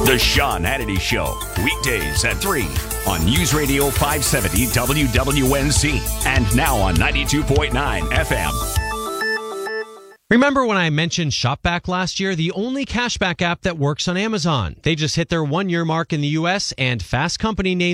The Sean Hannity Show, weekdays at 3 on News Radio 570 WWNC and now on 92.9 FM. Remember when I mentioned ShopBack last year? The only cashback app that works on Amazon. They just hit their 1-year mark in the U.S. and Fast Company named